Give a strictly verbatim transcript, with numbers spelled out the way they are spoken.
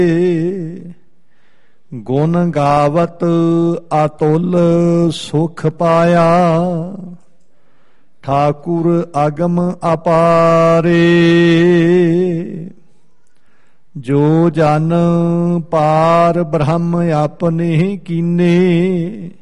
ਗੁਣ ਗਾਵਤ ਅਤੁਲ ਸੁਖ ਪਾਇਆ, ਠਾਕੁਰ ਅਗਮ ਅਪਾਰੇ। ਜੋ ਜਨ ਪਾਰ ਬ੍ਰਹਮ ਆਪਨੇ ਕੀਨੇ,